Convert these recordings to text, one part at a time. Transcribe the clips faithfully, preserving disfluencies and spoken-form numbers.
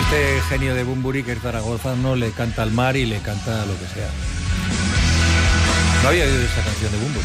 Este genio de Bunbury, que es Zaragoza, no le canta al mar y le canta lo que sea. No había oído esa canción de Bunbury.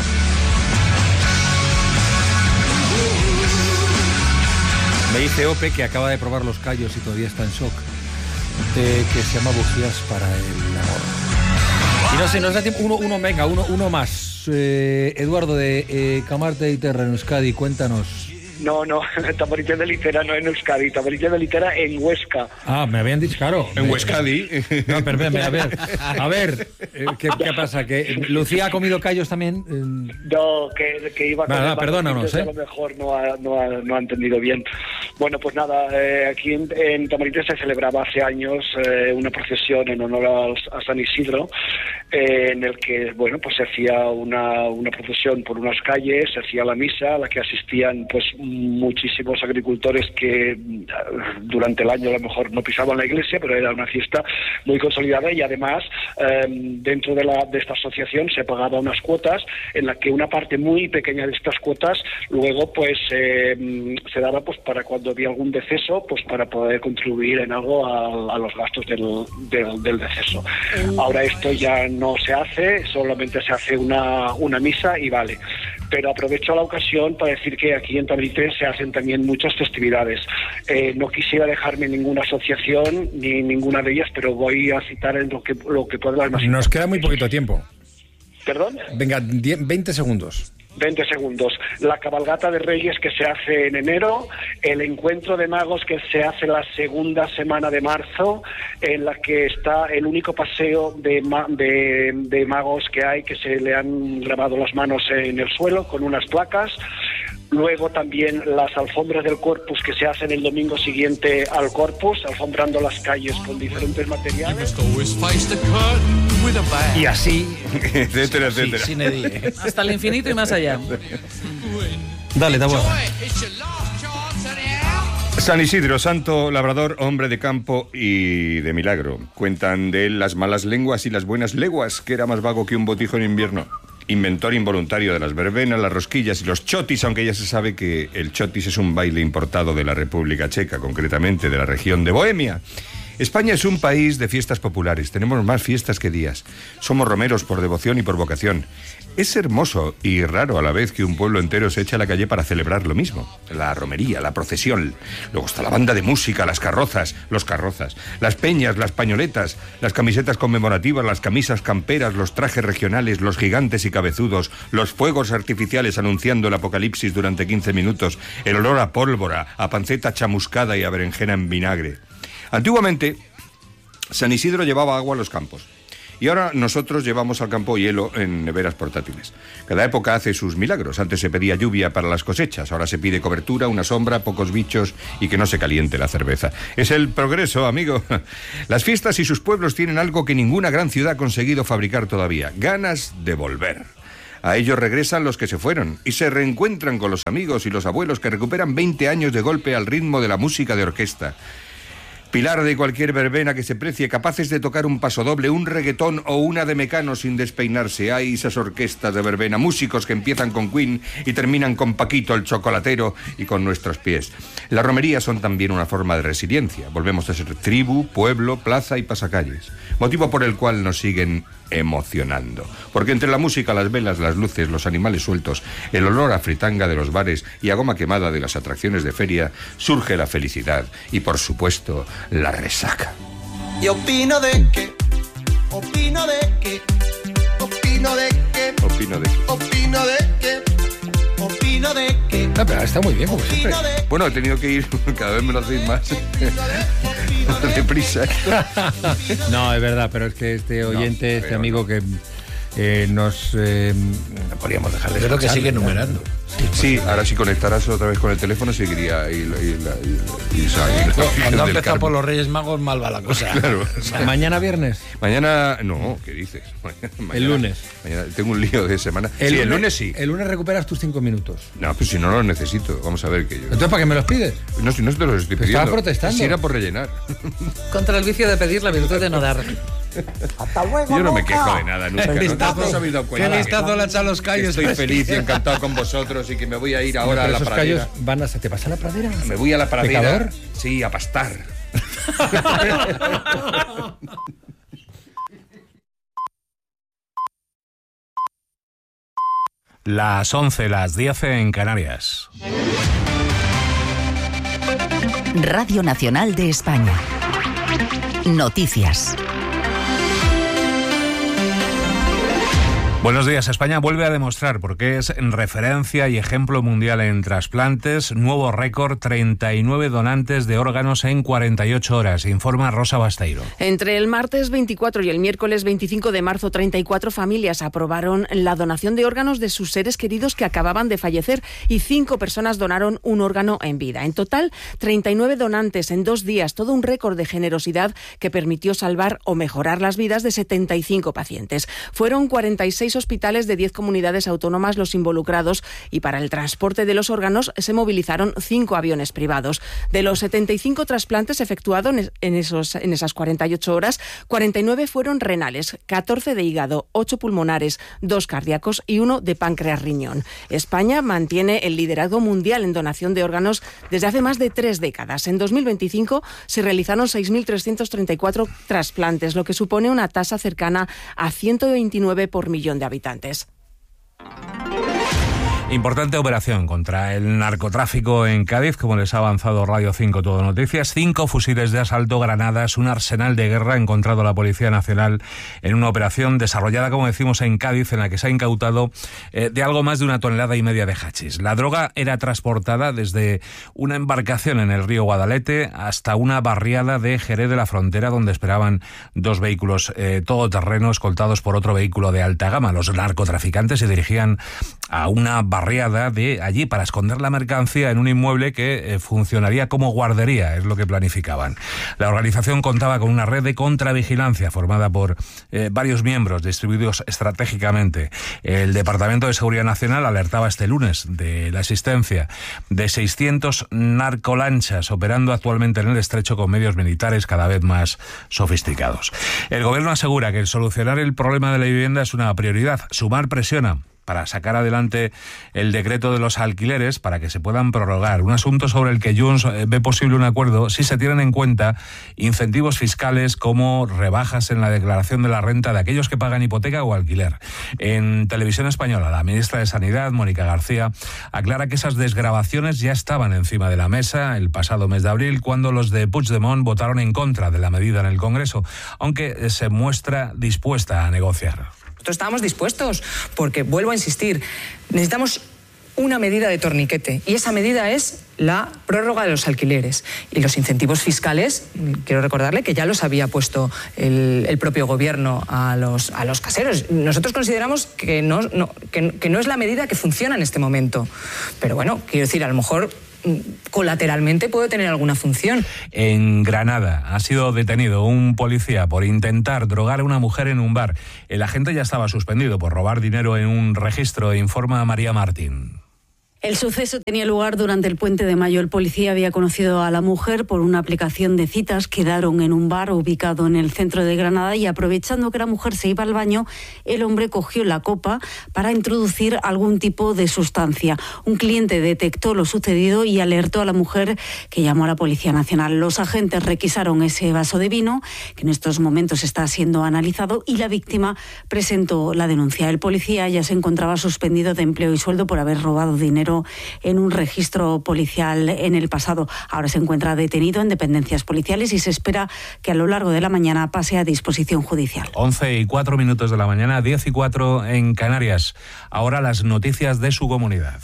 Me dice Ope, que acaba de probar los callos y todavía está en shock, eh, que se llama Bujías para el amor. Y no sé, nos da tiempo. Uno, uno venga, uno, uno más. Eh, Eduardo, de eh, Camarte y Terra en Euskadi, cuéntanos. No, no, Tamariz de Litera no en Euskadi, Tamariz de Litera en Huesca. Ah, me habían dicho, claro. En Huescadi. No, perdóname, a ver, a ver, eh, ¿qué, ¿qué pasa? ¿Que Lucía ha comido callos también? No, que, que iba a comer. Nada, perdónanos, ¿eh? A lo mejor no ha, no ha, no ha entendido bien. Bueno, pues nada, eh, aquí en, en Tamariz se celebraba hace años eh, una procesión en honor a, a San Isidro, eh, en el que, bueno, pues se hacía una, una procesión por unas calles, se hacía la misa a la que asistían, pues, muchísimos agricultores que durante el año a lo mejor no pisaban la iglesia, pero era una fiesta muy consolidada y además eh, dentro de, la, de esta asociación se pagaba unas cuotas en la que una parte muy pequeña de estas cuotas luego pues eh, se daba pues para cuando había algún deceso, pues para poder contribuir en algo a, a los gastos del, del, del deceso. Ahora esto ya no se hace, solamente se hace una, una misa y vale. Pero aprovecho la ocasión para decir que aquí en Tamariz se hacen también muchas festividades. Eh, no quisiera dejarme ninguna asociación ni ninguna de ellas, pero voy a citar en lo que, lo que pueda más. Nos queda muy poquito tiempo. ¿Perdón? Venga, veinte segundos. veinte segundos. La cabalgata de Reyes que se hace en enero, el encuentro de magos que se hace la segunda semana de marzo, en la que está el único paseo de, ma de, de magos que hay, que se le han grabado las manos en el suelo con unas placas. Luego también las alfombras del Corpus que se hacen el domingo siguiente al Corpus, alfombrando las calles con diferentes materiales. Y así, etcétera, sí, etcétera. Sí, sin edie. Hasta el infinito y más allá. Dale, Taboada. San Isidro, santo labrador, hombre de campo y de milagro. Cuentan de él las malas lenguas y las buenas leguas, que era más vago que un botijo en invierno. Inventor involuntario de las verbenas, las rosquillas y los chotis, aunque ya se sabe que el chotis es un baile importado de la República Checa, concretamente de la región de Bohemia. España es un país de fiestas populares, tenemos más fiestas que días. Somos romeros por devoción y por vocación. Es hermoso y raro a la vez que un pueblo entero se echa a la calle para celebrar lo mismo. La romería, la procesión. Luego está la banda de música, las carrozas, los carrozas, las peñas, las pañoletas, las camisetas conmemorativas, las camisas camperas, los trajes regionales, los gigantes y cabezudos, los fuegos artificiales anunciando el apocalipsis durante quince minutos, el olor a pólvora, a panceta chamuscada y a berenjena en vinagre. Antiguamente, San Isidro llevaba agua a los campos. Y ahora nosotros llevamos al campo hielo en neveras portátiles. Cada época hace sus milagros. Antes se pedía lluvia para las cosechas, ahora se pide cobertura, una sombra, pocos bichos y que no se caliente la cerveza. Es el progreso, amigo. Las fiestas y sus pueblos tienen algo que ninguna gran ciudad ha conseguido fabricar todavía: ganas de volver. A ellos regresan los que se fueron y se reencuentran con los amigos y los abuelos que recuperan veinte años de golpe al ritmo de la música de orquesta. Pilar de cualquier verbena que se precie, capaces de tocar un pasodoble, un reggaetón o una de Mecano sin despeinarse. Hay esas orquestas de verbena, músicos que empiezan con Queen y terminan con Paquito el chocolatero y con Nuestros pies. Las romerías son también una forma de resiliencia. Volvemos a ser tribu, pueblo, plaza y pasacalles. Motivo por el cual nos siguen emocionando. Porque entre la música, las velas, las luces, los animales sueltos, el olor a fritanga de los bares y a goma quemada de las atracciones de feria, surge la felicidad y, por supuesto, la resaca. Y opino de que, opino de que, opino de que, Opino de que. opino de que, opino de que. No, pero está muy bien, como siempre. Bueno, he tenido que ir, cada vez me lo hacéis más deprisa. No, es verdad, pero es que este oyente, no, este amigo no. que eh, nos... Eh, no podríamos dejar de Creo que sigue numerando. Sí, sí, ahora si conectaras otra vez con el teléfono seguiría y, y, y, y, y, y no, cuando ha empezado por los Reyes Magos mal va la cosa. Claro. O sea, ¿mañana viernes? Mañana, no, ¿qué dices? Mañana, el lunes. Mañana, tengo un lío de semana. El sí, lunes, el lunes sí. El lunes recuperas tus cinco minutos. No, pues si no los necesito, vamos a ver que yo... ¿Entonces para qué me los pides? No, si no te los estoy pidiendo. Estaba protestando. Si era por rellenar. Contra el vicio de pedir, la virtud de no dar. Hasta luego, Yo no me Luca. quejo de nada nunca. ¿Qué ¿no? vistazo, ¿No os habéis dado cuenta qué vistazo que- le echan los que callos? Estoy feliz y encantado con vosotros y que me voy a ir ahora a Pero la esos pradera. callos van a... ¿Te vas a la pradera? Me voy a la pradera. ¿Pecador? Sí, a pastar. Las once, las diez en Canarias. Radio Nacional de España. Noticias. Buenos días. España vuelve a demostrar por qué es referencia y ejemplo mundial en trasplantes. Nuevo récord, treinta y nueve donantes de órganos en cuarenta y ocho horas, informa Rosa Basteiro. Entre el martes veinticuatro y el miércoles veinticinco de marzo, treinta y cuatro familias aprobaron la donación de órganos de sus seres queridos que acababan de fallecer y cinco personas donaron un órgano en vida. En total, treinta y nueve donantes en dos días, todo un récord de generosidad que permitió salvar o mejorar las vidas de setenta y cinco pacientes. Fueron cuarenta y seis hospitales de diez comunidades autónomas los involucrados y para el transporte de los órganos se movilizaron cinco aviones privados. De los setenta y cinco trasplantes efectuados en, esos, en esas cuarenta y ocho horas, cuarenta y nueve fueron renales, catorce de hígado, ocho pulmonares, dos cardíacos y uno de páncreas-riñón. España mantiene el liderazgo mundial en donación de órganos desde hace más de tres décadas. En dos mil veinticinco se realizaron seis mil trescientos treinta y cuatro trasplantes, lo que supone una tasa cercana a ciento veintinueve por millón de habitantes. Importante operación contra el narcotráfico en Cádiz, como les ha avanzado Radio cinco Todo Noticias. Cinco fusiles de asalto, granadas, un arsenal de guerra ha encontrado la Policía Nacional en una operación desarrollada, como decimos, en Cádiz, en la que se ha incautado eh, de algo más de una tonelada y media de hachís. La droga era transportada desde una embarcación en el río Guadalete hasta una barriada de Jerez de la Frontera, donde esperaban dos vehículos eh, todoterreno escoltados por otro vehículo de alta gama. Los narcotraficantes se dirigían a una barriada de allí para esconder la mercancía en un inmueble que eh, funcionaría como guardería, es lo que planificaban. La organización contaba con una red de contravigilancia formada por eh, varios miembros distribuidos estratégicamente. El Departamento de Seguridad Nacional alertaba este lunes de la existencia de seiscientos narcolanchas operando actualmente en el estrecho con medios militares cada vez más sofisticados. El gobierno asegura que el solucionar el problema de la vivienda es una prioridad. Sumar presiona para sacar adelante el decreto de los alquileres para que se puedan prorrogar. Un asunto sobre el que Junts ve posible un acuerdo si se tienen en cuenta incentivos fiscales como rebajas en la declaración de la renta de aquellos que pagan hipoteca o alquiler. En Televisión Española, la ministra de Sanidad, Mónica García, aclara que esas desgravaciones ya estaban encima de la mesa el pasado mes de abril, cuando los de Puigdemont votaron en contra de la medida en el Congreso, aunque se muestra dispuesta a negociar. Nosotros estábamos dispuestos, porque, vuelvo a insistir, necesitamos una medida de torniquete, y esa medida es la prórroga de los alquileres. Y los incentivos fiscales, quiero recordarle que ya los había puesto el, el propio gobierno a los, a los caseros. Nosotros consideramos que no, no, que, que no es la medida que funciona en este momento. Pero bueno, quiero decir, a lo mejor colateralmente puede tener alguna función. En Granada ha sido detenido un policía por intentar drogar a una mujer en un bar. El agente ya estaba suspendido por robar dinero en un registro, informa María Martín. El suceso tenía lugar durante el puente de mayo. El policía había conocido a la mujer por una aplicación de citas. Quedaron en un bar ubicado en el centro de Granada y, aprovechando que la mujer se iba al baño, el hombre cogió la copa para introducir algún tipo de sustancia. Un cliente detectó lo sucedido y alertó a la mujer, que llamó a la Policía Nacional. Los agentes requisaron ese vaso de vino, que en estos momentos está siendo analizado, y la víctima presentó la denuncia. El policía ya se encontraba suspendido de empleo y sueldo por haber robado dinero en un registro policial en el pasado. Ahora se encuentra detenido en dependencias policiales y se espera que a lo largo de la mañana pase a disposición judicial. once y cuatro minutos de la mañana, diez y cuatro en Canarias. Ahora las noticias de su comunidad.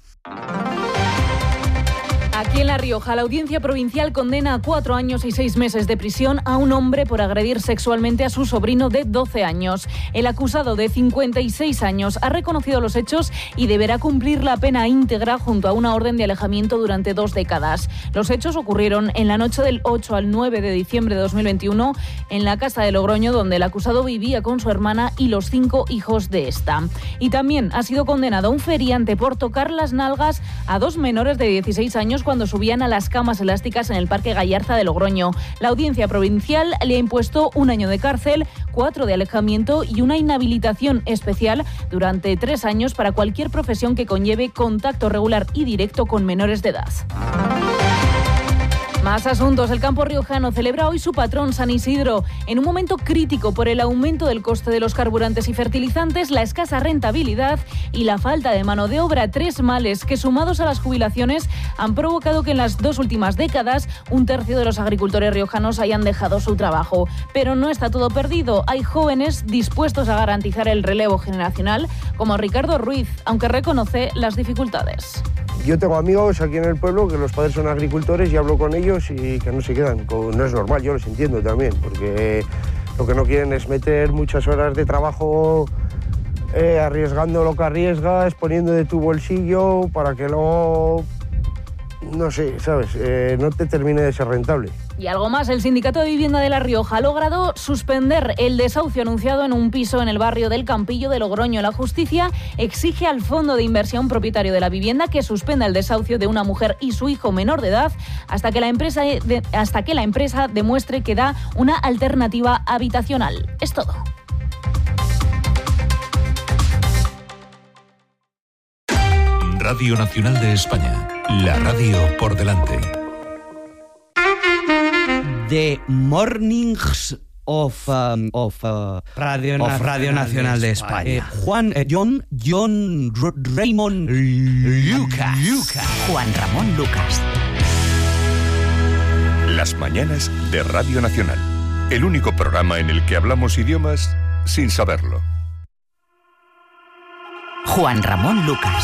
Aquí en La Rioja, la Audiencia Provincial condena a cuatro años y seis meses de prisión a un hombre por agredir sexualmente a su sobrino de doce años. El acusado, de cincuenta y seis años, ha reconocido los hechos y deberá cumplir la pena íntegra junto a una orden de alejamiento durante dos décadas. Los hechos ocurrieron en la noche del ocho al nueve de diciembre de dos mil veintiuno en la casa de Logroño, donde el acusado vivía con su hermana y los cinco hijos de esta. Y también ha sido condenado un feriante por tocar las nalgas a dos menores de dieciséis años cuando cuando subían a las camas elásticas en el Parque Gallarza de Logroño. La Audiencia Provincial le ha impuesto un año de cárcel, cuatro de alejamiento y una inhabilitación especial durante tres años para cualquier profesión que conlleve contacto regular y directo con menores de edad. Más asuntos. El campo riojano celebra hoy su patrón San Isidro. En un momento crítico por el aumento del coste de los carburantes y fertilizantes, la escasa rentabilidad y la falta de mano de obra, tres males que, sumados a las jubilaciones, han provocado que en las dos últimas décadas un tercio de los agricultores riojanos hayan dejado su trabajo. Pero no está todo perdido. Hay jóvenes dispuestos a garantizar el relevo generacional, como Ricardo Ruiz, aunque reconoce las dificultades. Yo tengo amigos aquí en el pueblo que los padres son agricultores y hablo con ellos y que no se quedan. No es normal, yo los entiendo también, porque lo que no quieren es meter muchas horas de trabajo eh, arriesgando lo que arriesgas, poniendo de tu bolsillo para que luego, no sé, ¿sabes? Eh, no te termine de ser rentable. Y algo más, el Sindicato de Vivienda de La Rioja ha logrado suspender el desahucio anunciado en un piso en el barrio del Campillo de Logroño. La justicia exige al fondo de inversión propietario de la vivienda que suspenda el desahucio de una mujer y su hijo menor de edad hasta que la empresa, de, hasta que la empresa demuestre que da una alternativa habitacional. Es todo. Radio Nacional de España, la radio por delante. The Mornings of, um, of, uh, Radio, of Nacional Radio Nacional de España. de España. Eh, Juan, eh, John, John R- Raymond Lucas. Lucas. Juan Ramón Lucas. Las mañanas de Radio Nacional. El único programa en el que hablamos idiomas sin saberlo. Juan Ramón Lucas.